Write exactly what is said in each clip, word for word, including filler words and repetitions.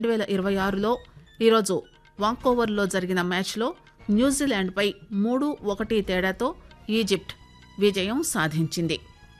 రెండు వేల ఇరవై ఆరులో ఈరోజు వాంకోవర్లో జరిగిన మ్యాచ్లో న్యూజిలాండ్పై మూడు ఒకటి తేడాతో ఈజిప్ట్ విజయం సాధించింది.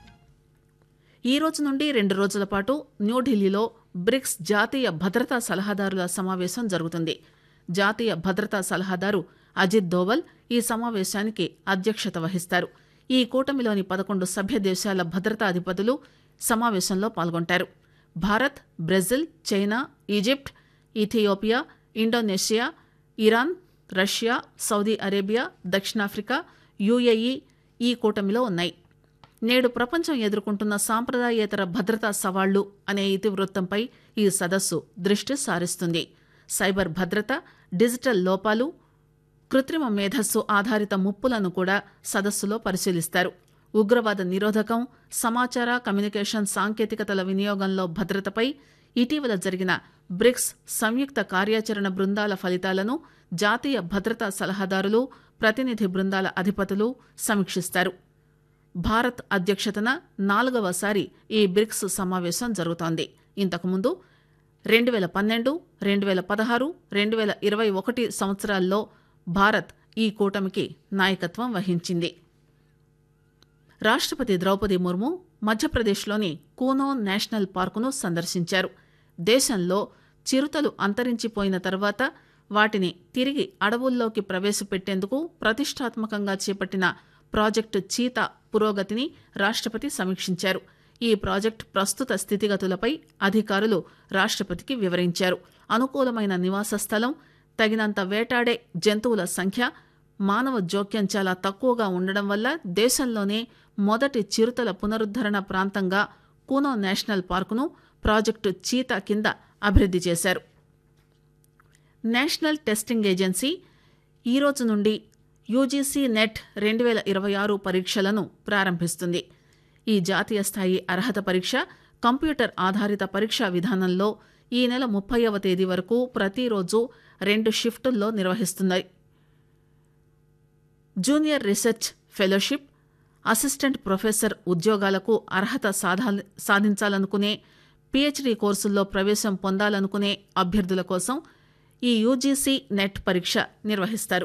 ఈ రోజు నుండి రెండు రోజుల పాటు న్యూఢిల్లీలో బ్రిక్స్ జాతీయ భద్రతా సలహాదారుల సమావేశం జరుగుతుంది. జాతీయ భద్రతా సలహాదారు అజిత్ దోవల్ ఈ సమావేశానికి అధ్యక్షత వహిస్తారు. ఈ కూటమిలోని పదకొండు సభ్య దేశాల భద్రతా అధిపతులు సమావేశంలో పాల్గొంటారు. Bharat, Brazil, China, Egypt, Ethiopia, Indonesia, Iran, Russia, Saudi Arabia, దక్షిణాఫ్రికా, యుఏఈ ఈ కూటమిలో ఉన్నాయి. నేడు ప్రపంచం ఎదుర్కొంటున్న సాంప్రదాయేతర భద్రతా సవాళ్లు అనే ఇతివృత్తంపై ఈ సదస్సు దృష్టి సారిస్తుంది. సైబర్ భద్రత, డిజిటల్ లోపాలు, కృత్రిమ మేధస్సు ఆధారిత ముప్పులను కూడా సదస్సులో పరిశీలిస్తారు. ఉగ్రవాద నిరోధకం, సమాచార కమ్యూనికేషన్ సాంకేతికతల వినియోగంలో భద్రతపై ఇటీవల జరిగిన బ్రిక్స్ సంయుక్త కార్యాచరణ బృందాల ఫలితాలను జాతీయ భద్రతా సలహాదారులు, ప్రతినిధి బృందాల అధిపతులు సమీక్షిస్తారు. భారత్ అధ్యక్షతన నాలుగవసారి ఈ బ్రిక్స్ సమావేశం జరుగుతోంది. ఇంతకుముందు రెండు వేల పన్నెండు, రెండు వేల పదహారు, రెండు వేల ఇరవై ఒకటి సంవత్సరాల్లో భారత్ ఈ కూటమికి నాయకత్వం వహించింది. రాష్ట్రపతి ద్రౌపది ముర్ము మధ్యప్రదేశ్లోని కూనో నేషనల్ పార్కును సందర్శించారు. దేశంలో చిరుతలు అంతరించిపోయిన తర్వాత వాటిని తిరిగి అడవుల్లోకి ప్రవేశపెట్టేందుకు ప్రతిష్టాత్మకంగా చేపట్టిన ప్రాజెక్టు చీతా పురోగతిని రాష్ట్రపతి సమీక్షించారు. ఈ ప్రాజెక్టు ప్రస్తుత స్థితిగతులపై అధికారులు రాష్ట్రపతికి వివరించారు. అనుకూలమైన నివాస స్థలం, తగినంత వేటాడే జంతువుల సంఖ్య, మానవ జోక్యం చాలా తక్కువగా ఉండడం వల్ల దేశంలోనే మొదటి చిరుతల పునరుద్ధరణ ప్రాంతంగా కూనో నేషనల్ పార్కును ప్రాజెక్టు చీతా కింద అభివృద్ధి చేశారు. నేషనల్ టెస్టింగ్ ఏజెన్సీ ఈ రోజు నుండి యూజీసీ నెట్ రెండు వేల ఇరవై ఆరు పరీక్షలను ప్రారంభిస్తుంది. ఈ జాతీయ స్థాయి అర్హత పరీక్ష కంప్యూటర్ ఆధారిత పరీక్షా విధానంలో ఈ నెల ముప్పైవ తేదీ వరకు ప్రతిరోజు రెండు షిఫ్టుల్లో నిర్వహిస్తున్నాయి. Junior research fellowship, assistant professor ఉద్యోగాలకు అర్హత సాధా సాధించాలనుకునే, పీహెచ్డీ కోర్సుల్లో ప్రవేశం పొందాలనుకునే అభ్యర్థుల కోసం ఈ యూజీసీ నెట్ పరీక్ష నిర్వహిస్తారు.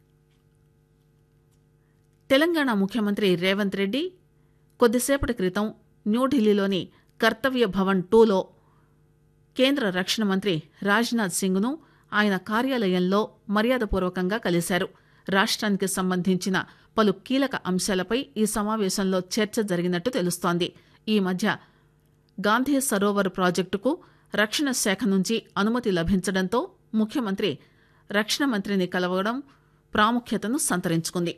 తెలంగాణ ముఖ్యమంత్రి రేవంత్ రెడ్డి కొద్దిసేపటి క్రితం న్యూఢిల్లీలోని కర్తవ్య భవన్ టూలో కేంద్ర రక్షణ మంత్రి రాజ్నాథ్ సింగ్ను ఆయన కార్యాలయంలో మర్యాదపూర్వకంగా కలిశారు. రాష్ట్రానికి సంబంధించిన పలు కీలక అంశాలపై ఈ సమావేశంలో చర్చ జరిగినట్టు తెలుస్తోంది. ఈ మధ్య గాంధీ సరోవర్ ప్రాజెక్టుకు రక్షణ శాఖ నుంచి అనుమతి లభించడంతో ముఖ్యమంత్రి రక్షణ మంత్రిని కలవడం ప్రాముఖ్యతను సంతరించుకుంది.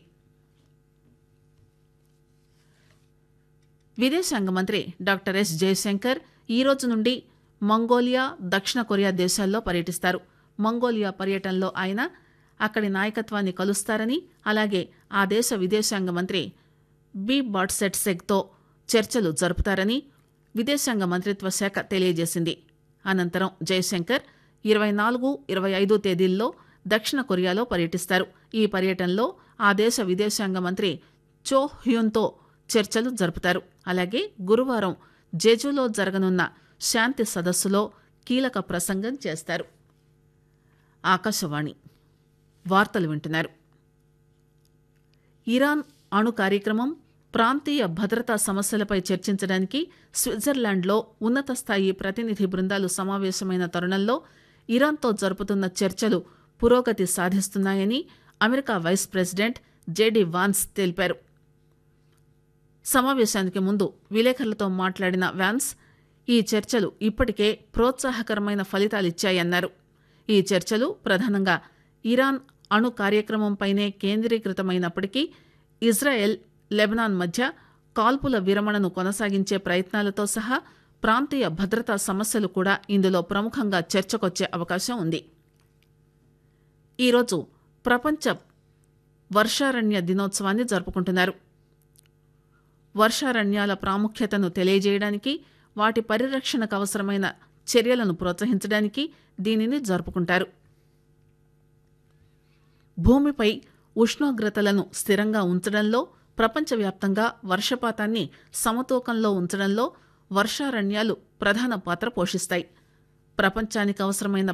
విదేశాంగ మంత్రి డాక్టర్ ఎస్ జయశంకర్ ఈ రోజు నుండి మంగోలియా, దక్షిణ కొరియా దేశాల్లో పర్యటిస్తారు. మంగోలియా పర్యటనలో ఆయన అక్కడి నాయకత్వాన్ని కలుస్తారని, అలాగే ఆ దేశ విదేశాంగ మంత్రి బి బాట్సెట్సెగ్తో చర్చలు జరుపుతారని విదేశాంగ మంత్రిత్వ శాఖ తెలియజేసింది. అనంతరం జయశంకర్ ఇరవై నాలుగు, ఇరవై ఐదు తేదీల్లో దక్షిణ కొరియాలో పర్యటిస్తారు. ఈ పర్యటనలో ఆ దేశ విదేశాంగ మంత్రి చో హ్యూన్తో చర్చలు జరుపుతారు. అలాగే గురువారం జెజులో జరగనున్న శాంతి సదస్సులో కీలక ప్రసంగం చేస్తారు. ఆకాశవాణి వార్తలు వింటున్నారు. ఇరాన్ అణు కార్యక్రమం, ప్రాంతీయ భద్రతా సమస్యలపై చర్చించడానికి స్విట్జర్లాండ్లో ఉన్నత స్థాయి ప్రతినిధి బృందాలు సమావేశమైన తరుణంలో ఇరాన్తో జరుపుతున్న చర్చలు పురోగతి సాధిస్తున్నాయని America vice president JD Vance తెలిపారు. సమావేశానికి ముందు విలేకరులతో మాట్లాడిన వాన్స్ ఈ చర్చలు ఇప్పటికే ప్రోత్సాహకరమైన ఫలితాలిచ్చాయన్నారు. ఈ చర్చలు ప్రధానంగా ఇరాన్ అణు కార్యక్రమంపైనే కేంద్రీకృతమైనప్పటికీ ఇజ్రాయెల్, లెబనాన్ మధ్య కాల్పుల విరమణను కొనసాగించే ప్రయత్నాలతో సహా ప్రాంతీయ భద్రతా సమస్యలు కూడా ఇందులో ప్రముఖంగా చర్చకొచ్చే అవకాశం ఉంది. ఈరోజు ప్రపంచ వర్షారణ్య దినోత్సవాన్ని జరుపుకుంటున్నారు. వర్షారణ్యాల ప్రాముఖ్యతను తెలియజేయడానికి, వాటి పరిరక్షణకు అవసరమైన చర్యలను ప్రోత్సహించడానికి దీనిని జరుపుకుంటారు. భూమిపై ఉష్ణోగ్రతలను స్థిరంగా ఉంచడంలో, ప్రపంచవ్యాప్తంగా వర్షపాతాన్ని సమతూకంలో ఉంచడంలో వర్షారణ్యాలు ప్రధాన పాత్ర పోషిస్తాయి. ప్రపంచానికి అవసరమైన